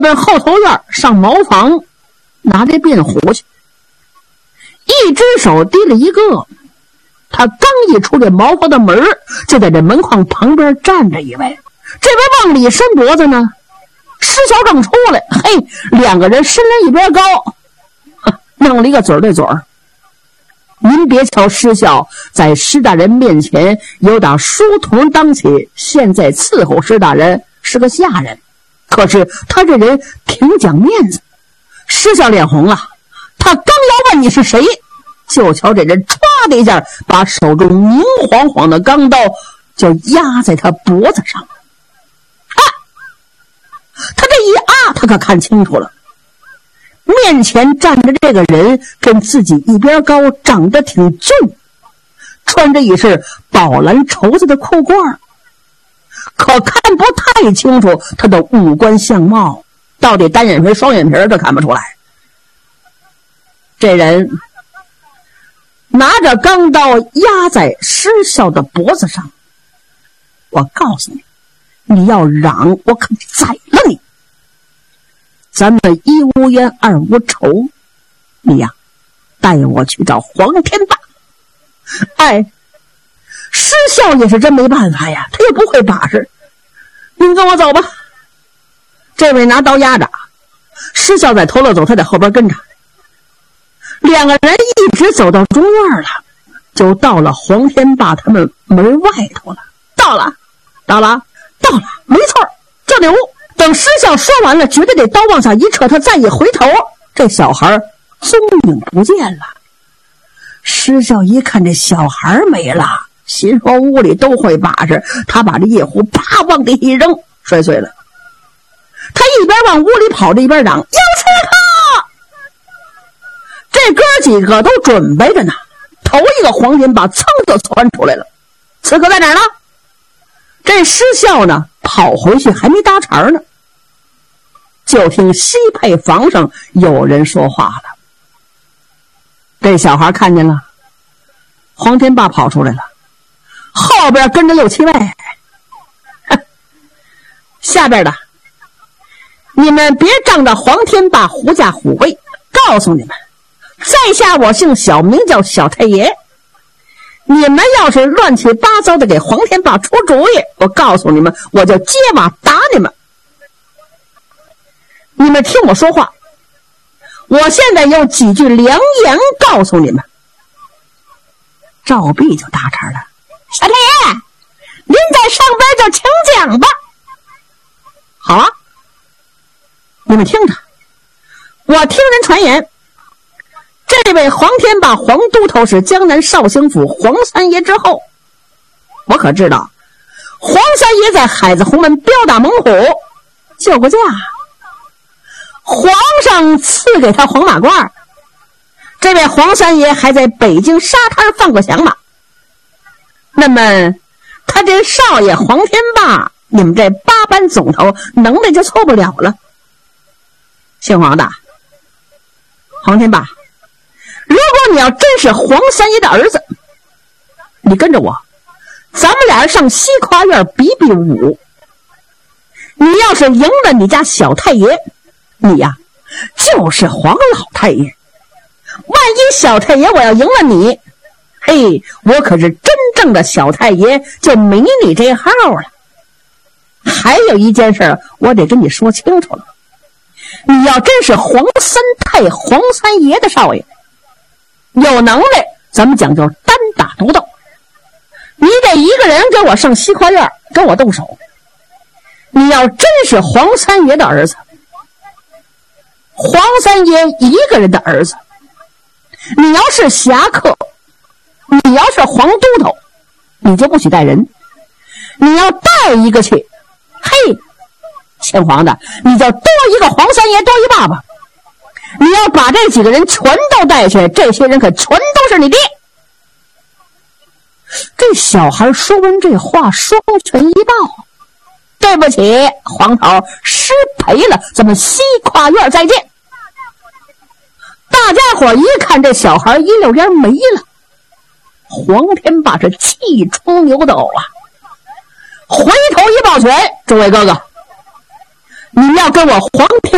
奔后头院上茅房拿这病壶去，一只手提了一个。他刚一出这茅房的门，就在这门框旁边站着一位，这边往里伸脖子呢，施孝正出来，嘿，两个人身人一边高，弄了一个嘴对嘴。您别瞧施孝在施大人面前有打书童当起，现在伺候施大人是个下人，可是他这人挺讲面子。施孝脸红了，他刚要问你是谁，就瞧这人唰的一下把手中明晃晃的钢刀就压在他脖子上了。他这一啊，他可看清楚了，面前站着这个人跟自己一边高，长得挺俊，穿着一身宝蓝绸子的裤褂，可看不太清楚他的五官相貌，到底单眼皮双眼皮都看不出来。这人拿着钢刀压在施孝的脖子上，我告诉你，你要嚷我可宰了你。咱们一无冤二无仇，你呀带我去找黄天霸。哎，施孝也是真没办法呀，他又不会把式。您跟我走吧。这位拿刀压着，施孝在头了走，他在后边跟着。两个人一直走到中院了，就到了黄天霸他们门外头了。到了，没错，就那屋。等施孝说完了，觉得这刀往下一撤，他再一回头，这小孩踪影不见了。施孝一看这小孩没了，心说屋里都会把式，他把这夜壶啪往地一扔，摔碎了。他一边往屋里跑着，一边嚷：要吃他！这哥几个都准备着呢。头一个黄天霸噌就窜出来了，此刻在哪儿呢？这施孝呢跑回去还没搭茬呢，就听西配房上有人说话了。这小孩看见了，黄天霸跑出来了，后边跟着六七位。下边的你们别仗着黄天霸狐假虎威，告诉你们，在下我姓小，名叫小太爷。你们要是乱七八糟的给黄天霸出主意，我告诉你们，我就接瓦打你们。你们听我说话，我现在有几句良言告诉你们。赵壁就搭茬了：小太爷，您在上边就请讲吧。好啊，你们听着，我听人传言，这位黄天霸黄都头是江南绍兴府黄三爷之后。我可知道黄三爷在海子洪门彪打猛虎，救过驾，皇上赐给他黄马褂。这位黄三爷还在北京沙滩放过响马。那么他这少爷黄天霸，你们这八班总头能耐就错不了了。姓黄的黄天霸，如果你要真是黄三爷的儿子，你跟着我，咱们俩人上西跨院比比武。你要是赢了你家小太爷，你呀就是黄老太爷。万一小太爷我要赢了你，嘿，我可是真正的小太爷，就没你这号了。还有一件事我得跟你说清楚了，你要真是黄三太黄三爷的少爷，有能耐咱们讲究单打独斗，你得一个人给我上西跨院跟我动手。你要真是黄三爷的儿子，黄三爷一个人的儿子，你要是侠客，你要是黄都头，你就不许带人。你要带一个去，嘿，姓黄的，你就多一个黄三爷，多一爸爸。你要把这几个人全都带去，这些人可全都是你爹。这小孩说完这话，双拳一抱：对不起，黄头，失陪了，咱们西跨院再见。大家伙一看这小孩一溜烟没了，黄天霸是气冲牛斗啊，回头一抱拳：诸位哥哥，你们要跟我黄天